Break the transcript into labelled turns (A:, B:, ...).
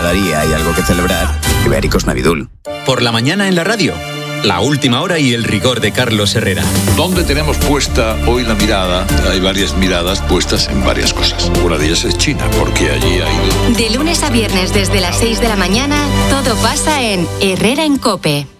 A: cada día hay algo que celebrar, Ibéricos Navidul.
B: Por la mañana en la radio, la última hora y el rigor de Carlos Herrera.
C: ¿Dónde tenemos puesta hoy la mirada? Hay varias miradas puestas en varias cosas. Una de ellas es China, porque allí hay...
D: De lunes a viernes desde las 6 de la mañana, todo pasa en Herrera en COPE.